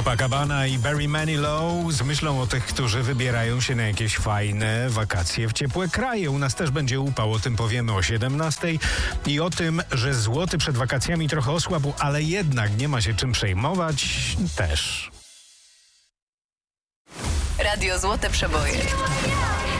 Copacabana i Barry Manilow z myślą o tych, którzy wybierają się na jakieś fajne wakacje w ciepłe kraje. U nas też będzie upał, o tym powiemy o 17:00 i o tym, że złoty przed wakacjami trochę osłabł, ale jednak nie ma się czym przejmować też. Radio Złote Przeboje.